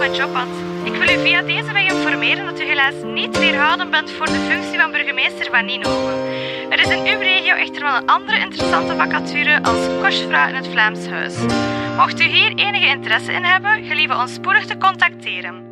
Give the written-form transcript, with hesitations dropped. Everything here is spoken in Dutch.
mijn jobbad. Ik wil u via deze weg informeren dat u helaas niet weerhouden bent voor de functie van burgemeester van Ninove. Er is in uw regio echter wel een andere interessante vacature als kostvrouw in het Vlaams Huis. Mocht u hier enige interesse in hebben, gelieve ons spoedig te contacteren.